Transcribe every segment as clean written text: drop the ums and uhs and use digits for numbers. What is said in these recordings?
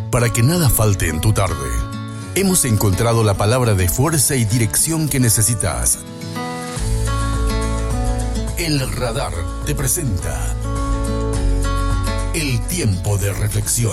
Para que nada falte en tu tarde, hemos encontrado la palabra de fuerza y dirección que necesitas. El Radar te presenta el tiempo de reflexión.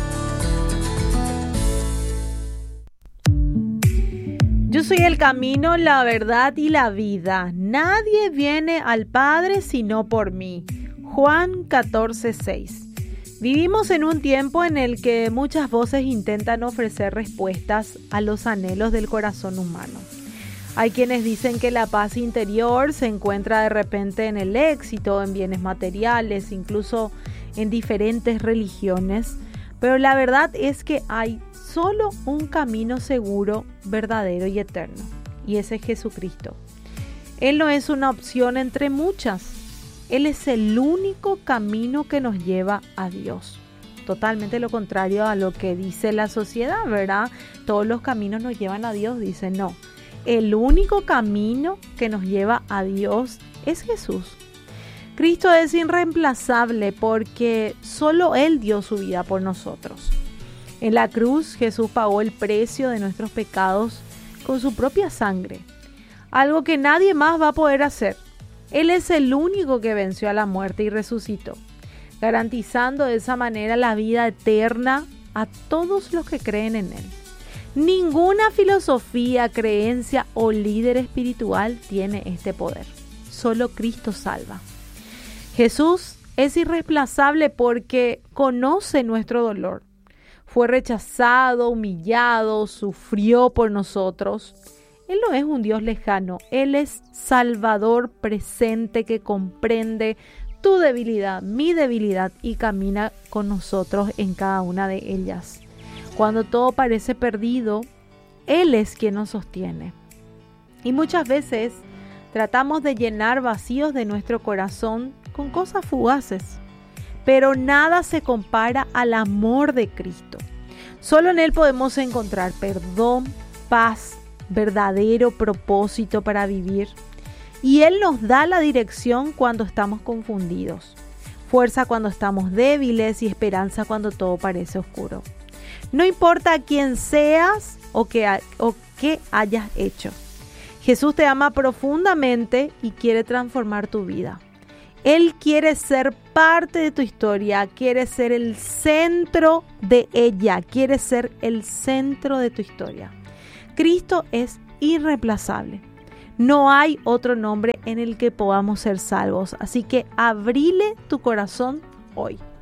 Yo soy el camino, la verdad y la vida. Nadie viene al Padre sino por mí. Juan 14:6. Vivimos en un tiempo en el que muchas voces intentan ofrecer respuestas a los anhelos del corazón humano. Hay quienes dicen que la paz interior se encuentra de repente en el éxito, en bienes materiales, incluso en diferentes religiones, pero la verdad es que hay solo un camino seguro, verdadero y eterno, y ese es Jesucristo. Él no es una opción entre muchas. Él es el único camino que nos lleva a Dios. Totalmente lo contrario a lo que dice la sociedad, ¿verdad? Todos los caminos nos llevan a Dios, dice no. El único camino que nos lleva a Dios es Jesús. Cristo es irreemplazable porque solo Él dio su vida por nosotros. En la cruz Jesús pagó el precio de nuestros pecados con su propia sangre, algo que nadie más va a poder hacer. Él es el único que venció a la muerte y resucitó, garantizando de esa manera la vida eterna a todos los que creen en Él. Ninguna filosofía, creencia o líder espiritual tiene este poder. Solo Cristo salva. Jesús es irreemplazable porque conoce nuestro dolor. Fue rechazado, humillado, sufrió por nosotros. Él no es un Dios lejano, Él es Salvador presente que comprende tu debilidad, mi debilidad y camina con nosotros en cada una de ellas. Cuando todo parece perdido, Él es quien nos sostiene. Y muchas veces tratamos de llenar vacíos de nuestro corazón con cosas fugaces, pero nada se compara al amor de Cristo. Solo en Él podemos encontrar perdón, paz, verdadero propósito para vivir, y Él nos da la dirección cuando estamos confundidos, fuerza cuando estamos débiles y esperanza cuando todo parece oscuro. No importa quién seas o qué hayas hecho, Jesús te ama profundamente y quiere transformar tu vida. Él quiere ser parte de tu historia, quiere ser el centro de ella, quiere ser el centro de tu historia. Cristo es irreemplazable. No hay otro nombre en el que podamos ser salvos. Así que abrile tu corazón hoy.